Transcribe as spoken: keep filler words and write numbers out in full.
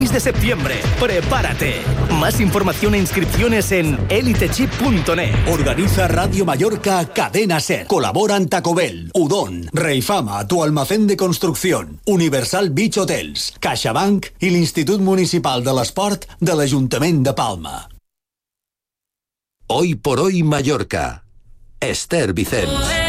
de septiembre. Prepárate. Más información e inscripciones en elitechip punto net. Organiza Radio Mallorca Cadena Ser. Colaboran Taco Bell, Udon, Reifama, tu almacén de construcción, Universal Beach Hotels, CaixaBank i l'Institut Municipal de l'Esport de l'Ajuntament de Palma. Hoy por hoy Mallorca. Esther Vicens.